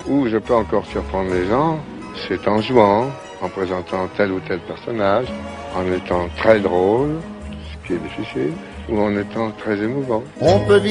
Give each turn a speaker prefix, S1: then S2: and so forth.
S1: Où je peux encore surprendre les gens, c'est en jouant, en présentant tel ou tel personnage, en étant très drôle, ce qui est difficile, ou en étant très émouvant.
S2: On peut